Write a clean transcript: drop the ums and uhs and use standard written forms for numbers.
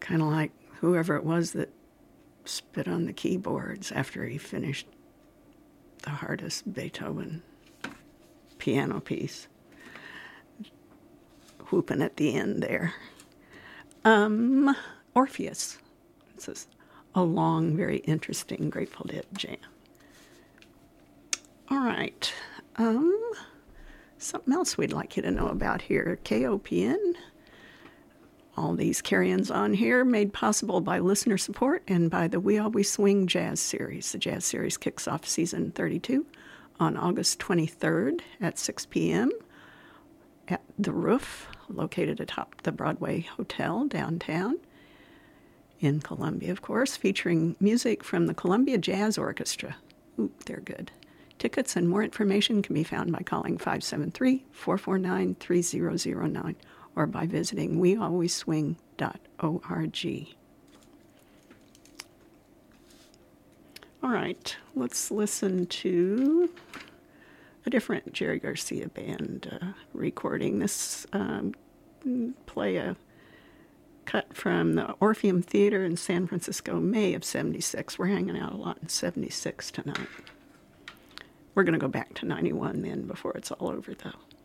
kind of like whoever it was that spit on the keyboards after he finished the hardest Beethoven piano piece. Whooping at the end there. Orpheus. This is a long, very interesting Grateful Dead jam. All right. Something else we'd like you to know about here. KOPN. All these carry-ins on here made possible by listener support and by the We Always Swing Jazz Series. The Jazz Series kicks off season 32 on August 23rd at 6 p.m. at The Roof, located atop the Broadway Hotel downtown in Columbia, of course, featuring music from the Columbia Jazz Orchestra. Ooh, they're good. Tickets and more information can be found by calling 573-449-3009 or by visiting wealwaysswing.org. All right, let's listen to a different Jerry Garcia Band recording. This play a cut from the Orpheum Theater in San Francisco, May of 76. We're hanging out a lot in 76 tonight. We're going to go back to 91 then before it's all over, though.